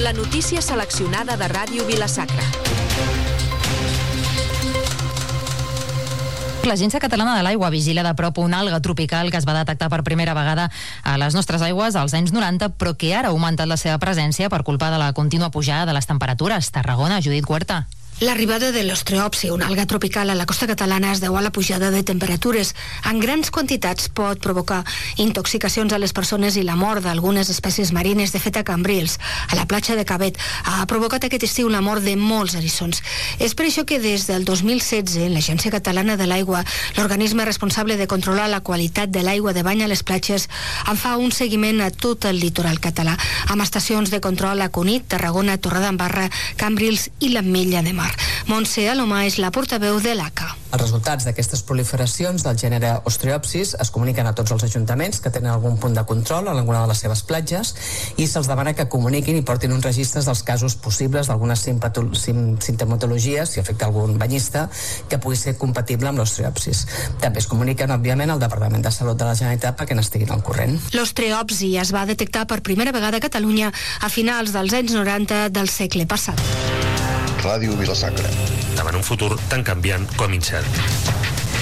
La notícia seleccionada de Ràdio Vila-sacra. L'Agència Catalana de l'Aigua vigila de prop una alga tropical que es va detectar per primera vegada a les nostres aigües als anys 90, però que ara ha augmentat la seva presència per culpa de la contínua pujada de les temperatures. Tarragona, Judit Huerta. L'arribada de l'ostreopsi, una alga tropical a la costa catalana, es deu a la pujada de temperatures. En grans quantitats pot provocar intoxicacions a les persones i la mort d'algunes espècies marines. De fet, a Cambrils, a la platja de Cabet, ha provocat aquest estiu la mort de molts eriçons. És per això que des del 2016 l'Agència Catalana de l'Aigua, l'organisme responsable de controlar la qualitat de l'aigua de bany a les platges, en fa un seguiment a tot el litoral català, amb estacions de control a Cunit, Tarragona, Torredembarra, Cambrils i l'Ametlla de Mar. Montse Alomà és la portaveu de l'ACA. Els resultats d'aquestes proliferacions del gènere Ostreopsis es comuniquen a tots els ajuntaments que tenen algun punt de control en alguna de les seves platges i se'ls demana que comuniquin i portin uns registres dels casos possibles d'algunes simptomatologies, si afecta algun banyista, que pugui ser compatible amb l'Ostreopsis. També es comuniquen, òbviament, al Departament de Salut de la Generalitat perquè n'estiguin al corrent. L'Ostreopsi es va detectar per primera vegada a Catalunya a finals dels anys 90 del segle passat. Ràdio Vila-sacra. Davant un futur tan canviant com incert.